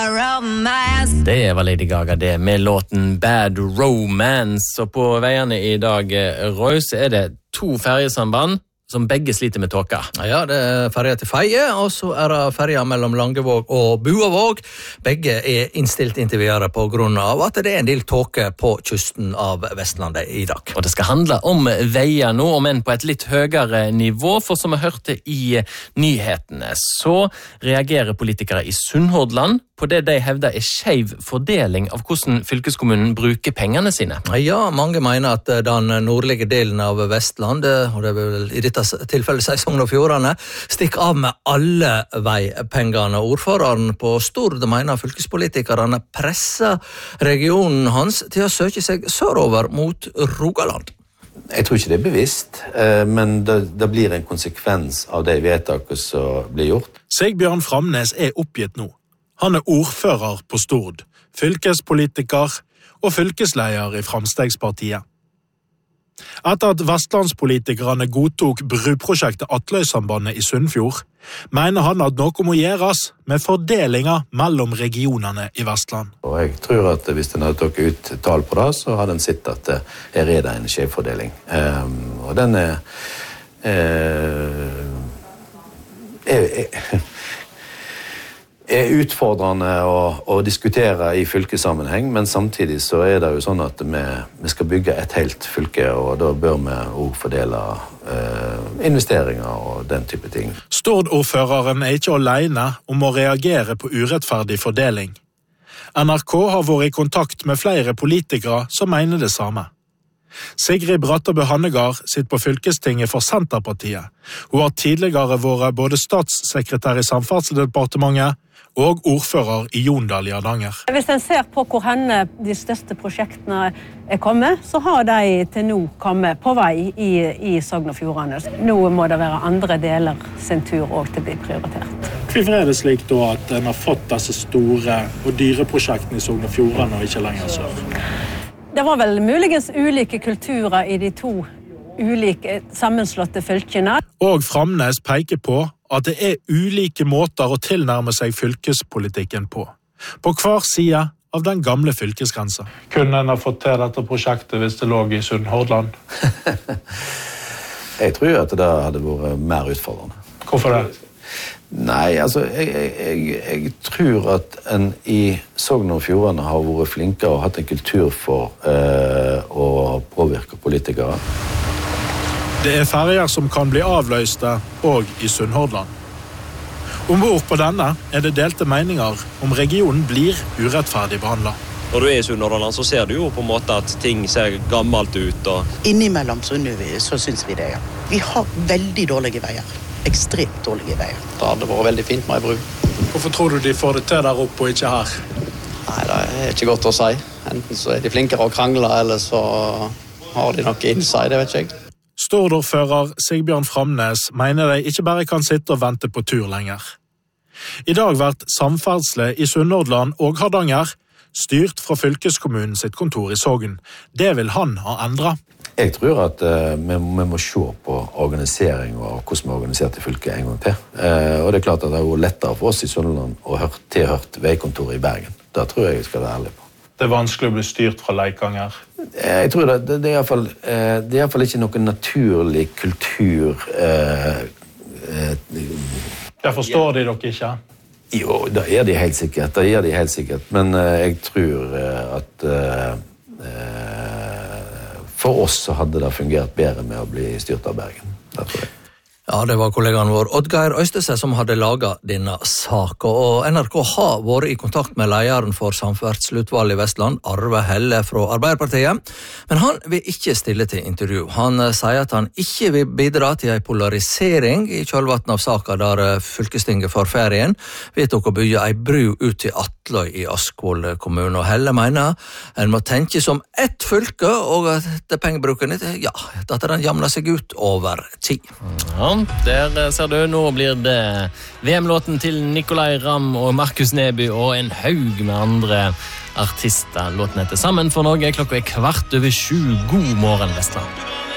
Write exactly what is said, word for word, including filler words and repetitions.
Det var Lady Gaga det med låten Bad Romance. Og på veiene i dag, Roy, så er det to ferjesamband som begge sliter med tåka. Ja, det er ferja til Feie, og så er det ferja mellom Langevåg og Buavåg. Begge er innstilt inntil videre på grunn av at det er en del tåke på kysten av Vestlandet i dag. Og det skal handle om veier nå, men på et litt høyere nivå, for som vi hørte i nyhetene, så reagerer politikere i Sunnhordland på det de hevder er skjev fordeling av hvordan fylkeskommunen bruker pengene sine. Ja, mange mener at den nordlige delen av Vestlandet, og det er vel i dette tilfellet sier Sogn og Fjordane, stikker av med alle veipengene. Ordføreren på Stord mener fylkespolitikerne presser regionen hans til å søke seg sørover mot Rogaland. Jeg tror ikke det er bevisst, men det, det blir en konsekvens av de vedtakene som blir gjort. Sigbjørn Framnes er oppgitt nå. Han er ordfører på Stord, fylkespolitiker og fylkesleder i Framstegspartiet. Etter at vestlandspolitikerne godtok bruprosjektet Atløysambandet i Sunnfjord, mener han at noe må gjøres med fordelinger mellom regionene i Vestland. Og jeg tror at hvis den hadde tatt ut tall på det, så hadde den sett at det er en skjevfordeling. Um, og den er, uh, er, er er utfordrende å, å diskutere i fylkesammenheng, men samtidig så er det jo sånn at vi, vi skal bygge et helt fylke, og da bør vi også fordele eh, investeringer og den type ting. Stord-ordføreren er ikke alene om å reagere på urettferdig fordeling. N R K har vært i kontakt med flere politikere som mener det samme. Sigrid Brattebø Hannegard sitter på fylkestinget for Senterpartiet. Hun har tidligere vært både statssekretær i Samferdselsdepartementet og ordfører i Jondal i Hardanger. Hvis en ser på hvor henne de største prosjektene er kommet, så har de til nå kommet på vei i, i Sogn og Fjordane. Nå må det være andre deler sin tur også til å bli prioritert. Hvorfor er det slik da at en har fått disse store og dyre prosjektene i Sogn og Fjordane og ikke lenger sør? Det var vel muligens ulike kulturer i de to ulike sammenslåtte fylkene. Og Framnes peker på at det er ulike måter å tilnærme seg fylkespolitikken på. På hver side av den gamle fylkesgrensa. Kunne en ha fått til dette prosjektet hvis det lå i Sunnhordland? Jeg tror at det hadde vært mer utfordrende. Hvorfor det? Nei, altså, jeg, jeg, jeg tror at en i Sogn og Fjordane har vært flinkere og hatt en kultur for eh, å påvirke politikere. Det er ferger som kan bli avløste og i Sunnhordland. Ombord på denne er det delte meninger om regionen blir urettferdig behandlet. Når du er i Sunnhordland så ser du jo på en måte at ting ser gammelt ut. Og... Innimellom så, så synes vi det, ja. Vi har veldig dårlige veier. Ekstremt dårlige veier. Det hadde vært veldig fint med en bru. Hvorfor tror du de får det til der oppe og ikke her? Nei, det er ikke godt å si. Enten så er de flinkere å krangle, eller så har de noe inside, det vet ikke jeg. Stordordfører Sigbjørn Framnes mener de ikke bare kan sitte og vente på tur lenger. I dag vært samferdsle i Sunnhordland og Hardanger styrt fra fylkeskommunen sitt kontor i Sogn. Det vil han ha endret. Jeg tror at uh, vi, vi må se på organisering og hvordan vi har organisert i fylket en gang til. Uh, og det er klart at det er jo lettere for oss i Sunnhordland å ha tilhørt veikontoret i Bergen. Det tror jeg jeg skal være ærlig på. Det er vanskelig å bli styrt fra Leikanger? Jeg tror det, det, det er i hvert fall, uh, det er i hvert fall ikke noen naturlig kultur. Uh, uh, Jeg forstår de dere ikke? Jo, det er de helt sikkert. Det er de helt sikkert. Men uh, jeg tror uh, at... Uh, uh, For oss så hadde det fungert bedre med å bli styrt av Bergen, det tror jeg. Ja, det var kollegaen vår Oddgeir Øystese som hadde laget denne saken, og N R K har vært i kontakt med lederen for samferdselsutvalget i Vestland, Arve Helle fra Arbeiderpartiet, men han vil ikke stille til intervju. Han sier at han ikke vil bidra til en polarisering i kjølvannet av saken der fylkestinget for ferien vedtok å bygge en bru ut til Atløy i Askvoll kommune, og Helle mener en må tenke som ett fylke, og at pengebruken ja, at den jamner seg ut over tid. Ja. Der ser du, nå blir det V M-låten til Nicolai Ramm og Markus Neby og en haug med andre artister. Låten heter Sammen for Norge, klokka er kvart over sju. God morgen, Vestland.